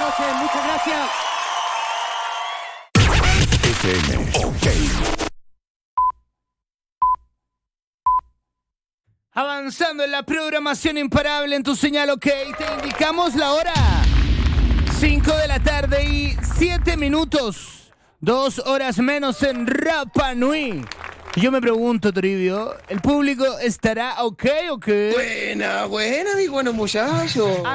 noches, muchas gracias. FM OK. Avanzando en la programación imparable en tu señal OK, te indicamos la hora. 5 de la tarde y 7 minutos. 2 horas menos en Rapa Nui. Yo me pregunto, Toribio, ¿el público estará OK o qué? Buena, mi buenos muchachos.